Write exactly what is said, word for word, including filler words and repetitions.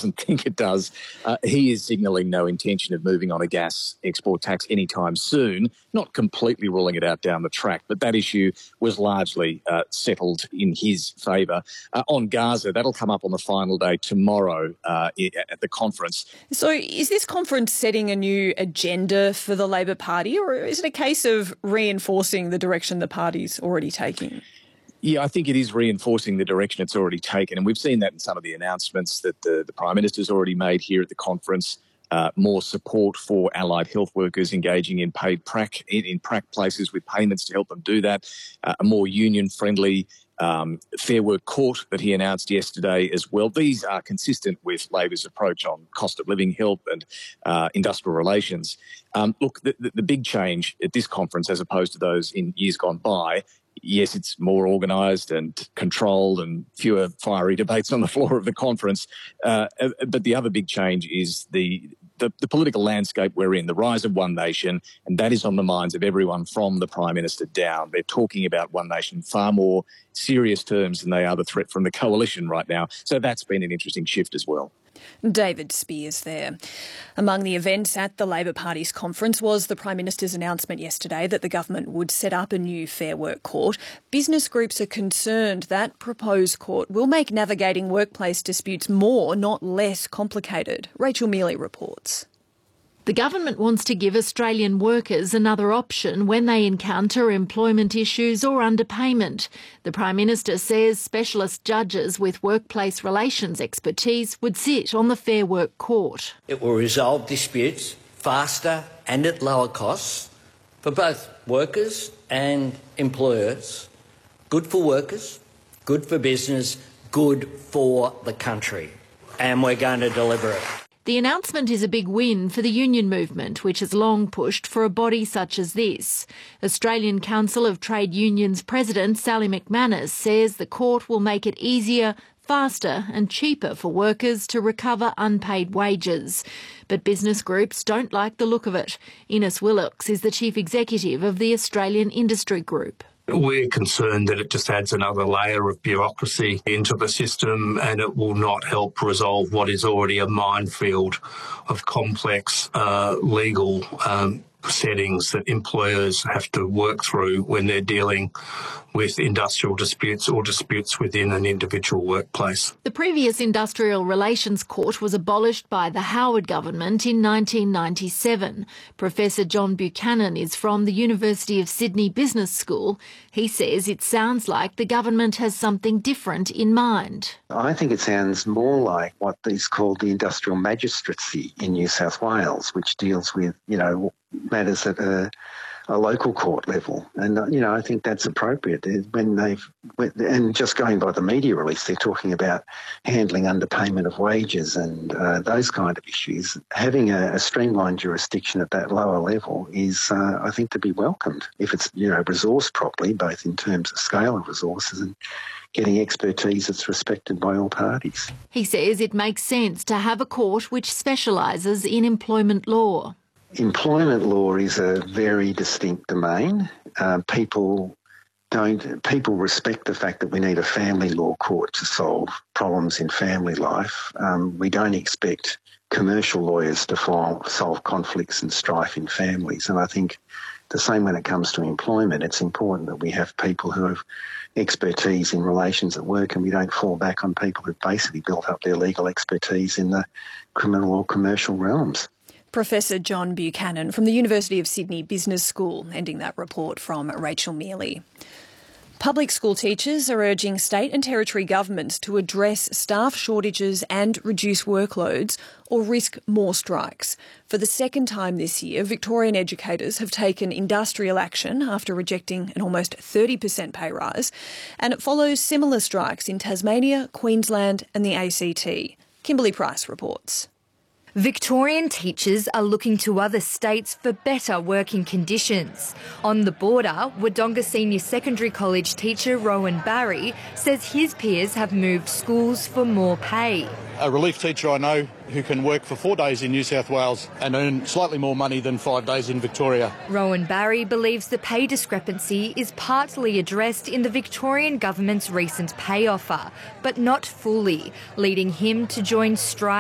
doesn't think it does. Uh, he is signalling no intention of moving on a gas export tax anytime soon, not completely ruling it out down the track, but that issue was largely uh, settled in his favour. Uh, on Gaza, that'll come up on the final day tomorrow uh, at the conference. So is this conference setting a new agenda for the Labor Party, or is it a case of reinforcing the direction the party's already taking? Yeah, I think it is reinforcing the direction it's already taken. And we've seen that in some of the announcements that the, the Prime Minister's already made here at the conference. Uh, more support for allied health workers engaging in paid prac, in, in prac places with payments to help them do that. Uh, a more union-friendly um, Fair Work Court that he announced yesterday as well. These are consistent with Labor's approach on cost of living help and uh, industrial relations. Um, look, the, the, the big change at this conference, as opposed to those in years gone by, yes, it's more organised and controlled and fewer fiery debates on the floor of the conference. Uh, but the other big change is the, the the political landscape we're in, the rise of One Nation, and that is on the minds of everyone from the Prime Minister down. They're talking about One Nation in far more serious terms than they are the threat from the coalition right now. So that's been an interesting shift as well. David Spears there. Among the events at the Labor Party's conference was the Prime Minister's announcement yesterday that the government would set up a new Fair Work Court. Business groups are concerned that proposed court will make navigating workplace disputes more, not less complicated. Rachel Mealy reports. The government wants to give Australian workers another option when they encounter employment issues or underpayment. The Prime Minister says specialist judges with workplace relations expertise would sit on the Fair Work Court. It will resolve disputes faster and at lower costs for both workers and employers. Good for workers, good for business, good for the country. And we're going to deliver it. The announcement is a big win for the union movement, which has long pushed for a body such as this. Australian Council of Trade Unions President Sally McManus says the court will make it easier, faster and cheaper for workers to recover unpaid wages. But business groups don't like the look of it. Innes Willocks is the chief executive of the Australian Industry Group. We're concerned that it just adds another layer of bureaucracy into the system, and it will not help resolve what is already a minefield of complex uh, legal um, settings that employers have to work through when they're dealing with industrial disputes or disputes within an individual workplace. The previous Industrial Relations Court was abolished by the Howard government in nineteen ninety-seven. Professor John Buchanan is from the University of Sydney Business School. He says it sounds like the government has something different in mind. I think it sounds more like what is called the industrial magistracy in New South Wales, which deals with, you know, matters at a, a local court level. And, uh, you know, I think that's appropriate. When they've, and just going by the media release, they're talking about handling underpayment of wages and uh, those kind of issues. Having a, a streamlined jurisdiction at that lower level is, uh, I think, to be welcomed if it's, you know, resourced properly, both in terms of scale of resources and getting expertise that's respected by all parties. He says it makes sense to have a court which specialises in employment law. Employment law is a very distinct domain. Uh, people don't. People respect the fact that we need a family law court to solve problems in family life. Um, we don't expect commercial lawyers to file, solve conflicts and strife in families. And I think the same when it comes to employment. It's important that we have people who have expertise in relations at work, and we don't fall back on people who've basically built up their legal expertise in the criminal or commercial realms. Professor John Buchanan from the University of Sydney Business School, ending that report from Rachel Mealy. Public school teachers are urging state and territory governments to address staff shortages and reduce workloads or risk more strikes. For the second time this year, Victorian educators have taken industrial action after rejecting an almost thirty percent pay rise, and it follows similar strikes in Tasmania, Queensland and the A C T. Kimberly Price reports. Victorian teachers are looking to other states for better working conditions. On the border, Wodonga Senior Secondary College teacher Rowan Barry says his peers have moved schools for more pay. A relief teacher I know who can work for four days in New South Wales and earn slightly more money than five days in Victoria. Rowan Barry believes the pay discrepancy is partly addressed in the Victorian government's recent pay offer, but not fully, leading him to join strike.